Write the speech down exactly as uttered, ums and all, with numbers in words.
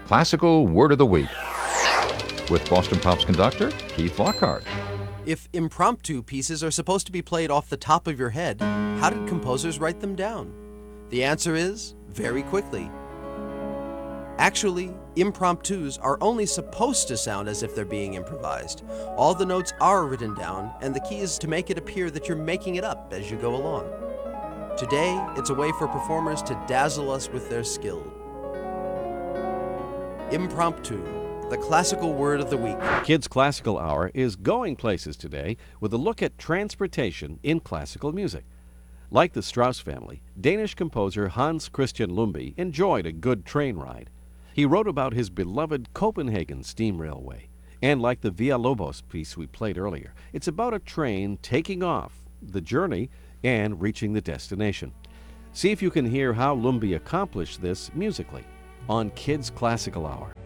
Classical Word of the Week with Boston Pops conductor Keith Lockhart. If impromptu pieces are supposed to be played off the top of your head, how did composers write them down? The answer is very quickly. Actually, impromptus are only supposed to sound as if they're being improvised. All the notes are written down, and the key is to make it appear that you're making it up as you go along. Today, it's a way for performers to dazzle us with their skill. Impromptu, the classical word of the week. Kids Classical Hour is going places today with a look at transportation in classical music. Like the Strauss family, Danish composer Hans Christian Lumby enjoyed a good train ride. He wrote about his beloved Copenhagen steam railway. And like the Villa-Lobos piece we played earlier, it's about a train taking off, the journey, and reaching the destination. See if you can hear how Lumby accomplished this musically on Kids Classical Hour.